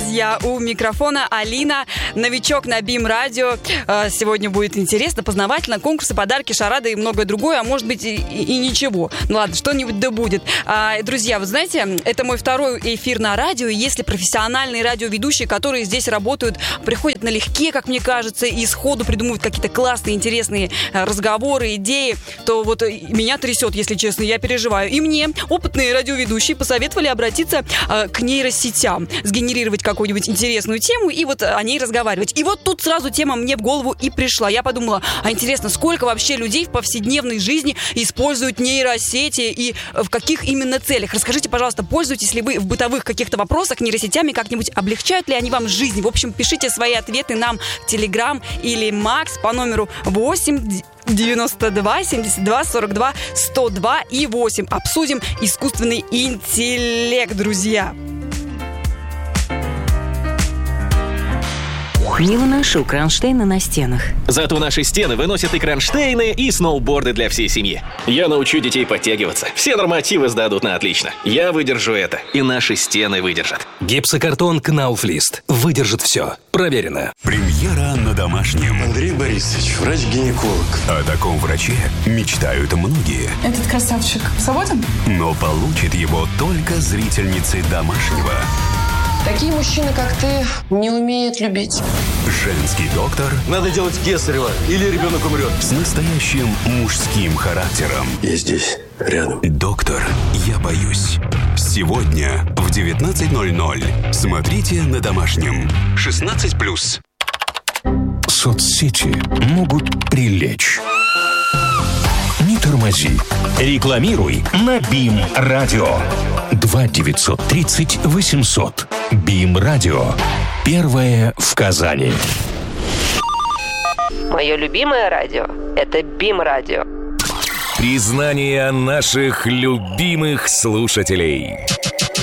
друзья, у микрофона Алина, новичок на BIM радио. Сегодня будет интересно, познавательно, конкурсы, подарки, шарады и многое другое, а может быть и ничего. Ну ладно, что-нибудь да будет. Друзья, вы знаете, это мой второй эфир на радио, и если профессиональные радиоведущие, которые здесь работают, приходят налегке, как мне кажется, и сходу придумывают какие-то классные, интересные разговоры, идеи, то вот меня трясет, если честно, я переживаю. И мне опытные радиоведущие посоветовали обратиться к нейросетям, сгенерировать какую-нибудь интересную тему и вот о ней разговаривать. И вот тут сразу тема мне в голову и пришла. Я подумала, а интересно, сколько вообще людей в повседневной жизни используют нейросети и в каких именно целях? Расскажите, пожалуйста, пользуетесь ли вы в бытовых каких-то вопросах нейросетями, как-нибудь облегчают ли они вам жизнь? В общем, пишите свои ответы нам в Telegram или Макс по номеру 8 92 72 42 102 и 8. Обсудим искусственный интеллект, друзья. Не выношу кронштейны на стенах. Зато наши стены выносят и кронштейны, и сноуборды для всей семьи. Я научу детей подтягиваться. Все нормативы сдадут на отлично. Я выдержу это, и наши стены выдержат. Гипсокартон Кнауфлист. Выдержит все. Проверено. Премьера на домашнем. Андрей Борисович, врач-гинеколог. О таком враче мечтают многие. Этот красавчик свободен? Но получит его только зрительницы домашнего. Такие мужчины, как ты, не умеют любить. Женский доктор. Надо делать кесарево, или ребенок умрет. С настоящим мужским характером. Я здесь, рядом. Доктор, я боюсь. Сегодня в 19:00. Смотрите на домашнем. 16+. Соцсети могут прилечь. Не тормози. Рекламируй на BIM радио. 2 930 800. BIM радио. Первое в Казани. Мое любимое радио – это BIM радио. Признание наших любимых слушателей.